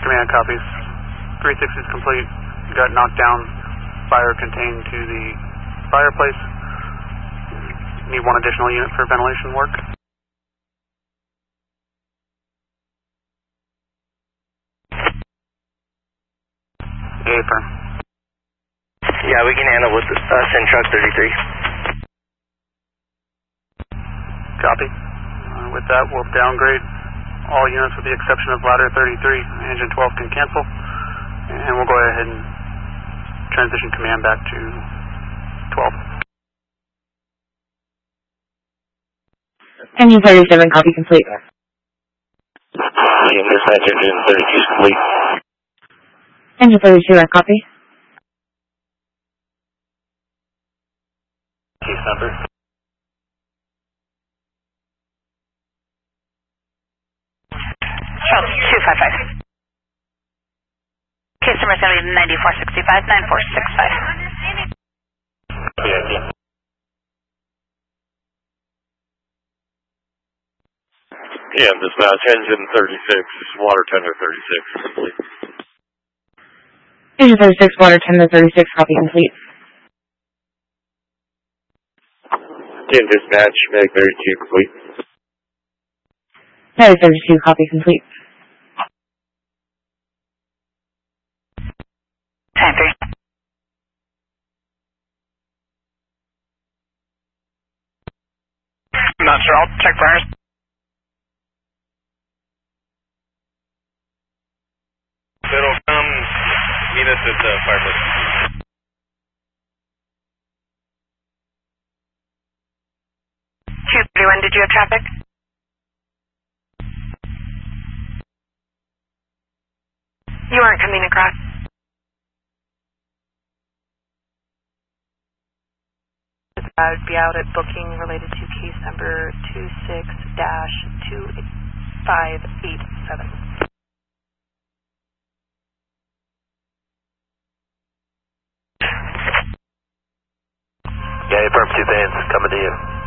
Command copies. 360 is complete. Got knocked down. Fire contained to the fireplace. Need one additional unit for ventilation work. Affirm. Yeah, we can handle with send truck 33. Copy. With that, we'll downgrade all units with the exception of ladder 33. Engine 12 can cancel. And we'll go ahead and transition command back to 12. Engine 37, copy complete. Dispatch engine 32 is complete. Engine 32, I copy. Case number. Charles 255. Case number is going to be 9465, 9465. Yeah. Yeah, dispatch engine 36, water tender 36, complete. Engine 36, water tender 36, copy complete. Yeah, dispatch, Meg 32, complete. Medic 32, copy complete. Time 3. I'm not sure, I'll check burners. It'll come meet us at the fireplace. When did you have traffic? You aren't coming across. I would be out at booking related to case number 26-2587. Yeah, affirm 2 fans coming to you.